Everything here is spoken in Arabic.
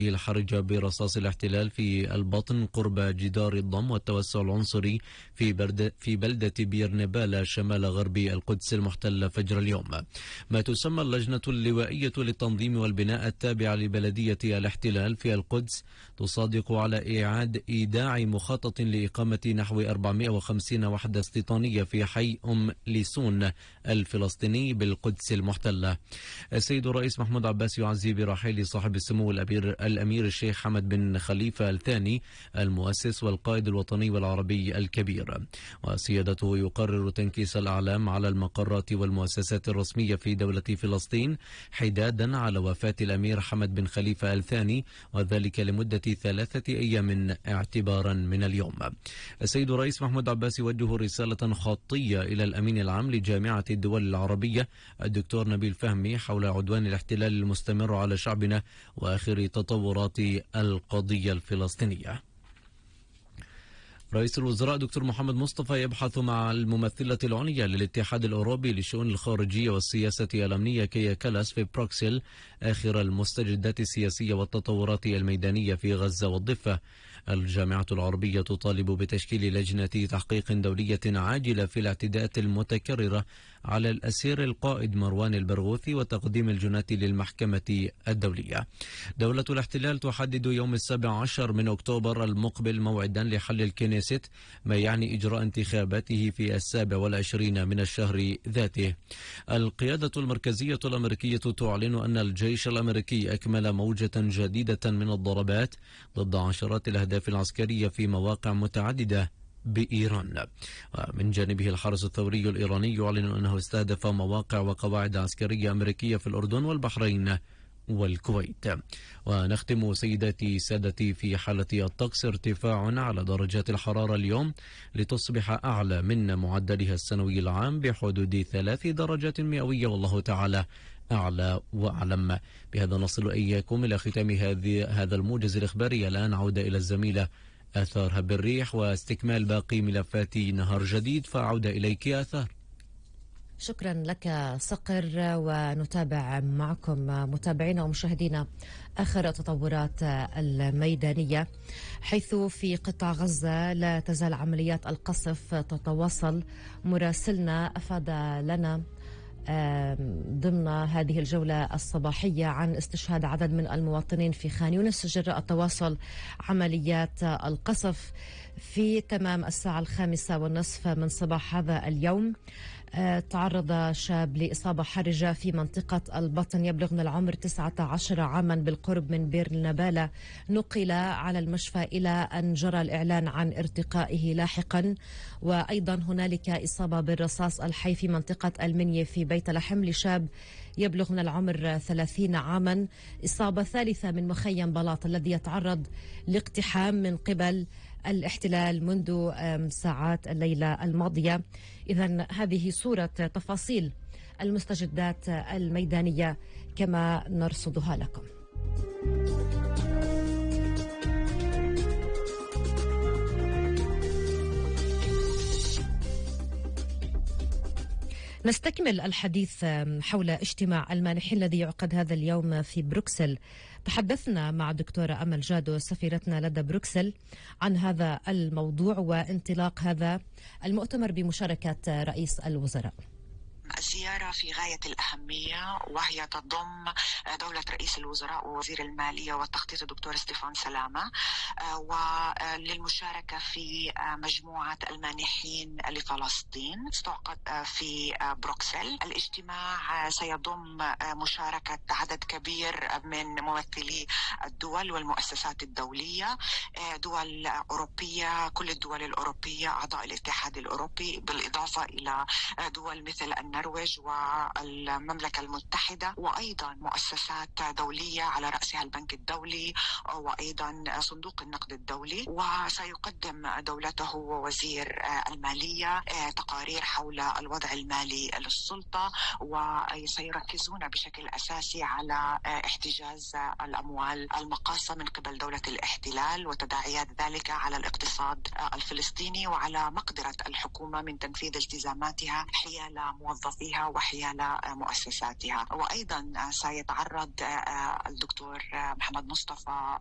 الحرجة برصاص الاحتلال في البطن قرب جدار الضم والتوسع العنصري في بلدة بير نبالة شمال غرب القدس المحتلة فجر اليوم. ما تسمى اللجنة اللوائية للتنظيم والبناء التابعة لبلدية الاحتلال في القدس تصادق على إعادة إيداع مخطط لإقامة نحو 450 وحدة استيطانية في حي ليسون الفلسطيني بالقدس المحتلة. السيد الرئيس محمود عباس يعزي برحيل صاحب السمو الأمير الشيخ حمد بن خليفة الثاني المؤسس والقائد الوطني والعربي الكبير، وسيادته يقرر تنكيس الأعلام على المقرات والمؤسسات الرسمية في دولة فلسطين حدادا على وفاة الأمير حمد بن خليفة الثاني، وذلك لمدة 3 أيام اعتبارا من اليوم. السيد الرئيس محمود عباس يوجه رسالة خطية إلى الأمين العام لجامعة الدول العربية الدكتور نبيل فهمي حول عدوان الاحتلال المستمر على شعبنا وآخر تطورات القضية الفلسطينية. رئيس الوزراء دكتور محمد مصطفى يبحث مع الممثلة العليا للاتحاد الأوروبي للشؤون الخارجية والسياسة الأمنية كيا كالاس في بروكسل آخر المستجدات السياسية والتطورات الميدانية في غزة والضفة. الجامعة العربية تطالب بتشكيل لجنة تحقيق دولية عاجلة في الاعتداءات المتكررة على الأسير القائد مروان البرغوثي وتقديم الجنات للمحكمة الدولية. دولة الاحتلال تحدد يوم 17 من أكتوبر المقبل موعدا لحل الكنيست، ما يعني إجراء انتخاباته في 27 من الشهر ذاته. القيادة المركزية الأمريكية تعلن أن الجيش الأمريكي أكمل موجة جديدة من الضربات ضد عشرات الأهداف العسكرية في مواقع متعددة بإيران. ومن جانبه الحرس الثوري الإيراني يعلن أنه استهدف مواقع وقواعد عسكرية أمريكية في الأردن والبحرين والكويت. ونختم سيداتي سادتي في حالة الطقس ارتفاع على درجات الحرارة اليوم لتصبح أعلى من معدلها السنوي العام بحدود 3 درجات مئوية، والله تعالى أعلى وأعلم. بهذا نصل إياكم إلى ختام هذا الموجز الإخباري. الآن عودة إلى الزميلة آثار هب الريح واستكمال باقي ملفات نهار جديد، فعودة إليك آثار. شكرا لك صقر، ونتابع معكم متابعينا ومشاهدينا آخر التطورات الميدانية، حيث في قطاع غزة لا تزال عمليات القصف تتواصل. مراسلنا أفاد لنا ضمن هذه الجولة الصباحية عن استشهاد عدد من المواطنين في خان يونس جراء تواصل عمليات القصف. في تمام 5:30 من صباح هذا اليوم تعرض شاب لإصابة حرجة في منطقة البطن يبلغ من العمر 19 عاما بالقرب من بير نبالة، نقل على المشفى إلى أن جرى الإعلان عن ارتقائه لاحقا. وأيضا هنالك إصابة بالرصاص الحي في منطقة المنية في بيت لحم لشاب يبلغ من العمر 30 عاما. إصابة ثالثة من مخيم بلاط الذي يتعرض لاقتحام من قبل الاحتلال منذ ساعات الليلة الماضية. إذن هذه صورة تفاصيل المستجدات الميدانية كما نرصدها لكم. نستكمل الحديث حول اجتماع المانحين الذي يعقد هذا اليوم في بروكسل. تحدثنا مع دكتورة أمل جادو سفيرتنا لدى بروكسل عن هذا الموضوع وانطلاق هذا المؤتمر بمشاركة رئيس الوزراء. الزيارة في غاية الأهمية، وهي تضم دولة رئيس الوزراء ووزير المالية والتخطيط الدكتور ستيفان سلامة، وللمشاركة في مجموعة المانحين لفلسطين استعقد في بروكسل. الاجتماع سيضم مشاركة عدد كبير من ممثلي الدول والمؤسسات الدولية، دول أوروبية، كل الدول الأوروبية أعضاء الاتحاد الأوروبي، بالإضافة إلى دول مثل النرويج والمملكة المتحدة، وأيضا مؤسسات دولية على رأسها البنك الدولي وأيضا صندوق النقد الدولي. وسيقدم دولته ووزير المالية تقارير حول الوضع المالي للسلطة، وسيركزون بشكل أساسي على احتجاز الأموال المقاصة من قبل دولة الاحتلال وتداعيات ذلك على الاقتصاد الفلسطيني وعلى مقدرة الحكومة من تنفيذ التزاماتها حيال موظفيها بيتها وحيال مؤسساتها. وأيضا سيتعرض الدكتور محمد مصطفى